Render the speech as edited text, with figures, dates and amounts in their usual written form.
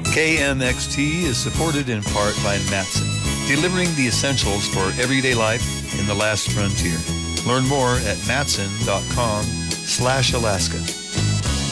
KMXT is supported in part by Matson, delivering the essentials for everyday life in the last frontier. Learn more at matson.com/Alaska.